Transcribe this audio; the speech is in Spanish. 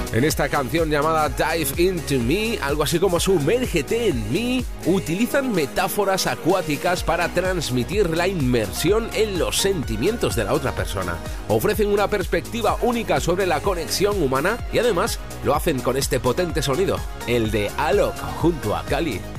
En esta canción llamada Dive Into Me, algo así como Sumérgete en mí, utilizan metáforas acuáticas para transmitir la inmersión en los sentimientos de la otra persona. Ofrecen una perspectiva única sobre la conexión humana y además lo hacen con este potente sonido, el de Alok junto a Kali.